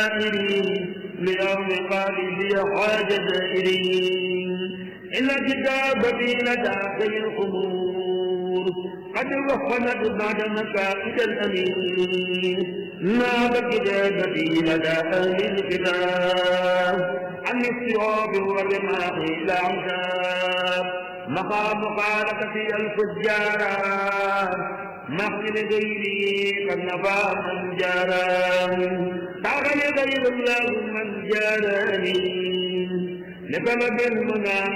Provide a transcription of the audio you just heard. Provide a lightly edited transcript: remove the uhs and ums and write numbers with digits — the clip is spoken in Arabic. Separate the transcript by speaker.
Speaker 1: ليوم قاله حاجة إليه إن كتابتي لدى الأمور قد وفنت بعد مكائد الأمين ناب كتابتي لدى أهل الكتاب عن الثواب والرماح إلى عذاب مقام مخالفتي الفجار مقتل غيري قد نفى من جاراني تعالى غير الله من جاراني نقل بالمنى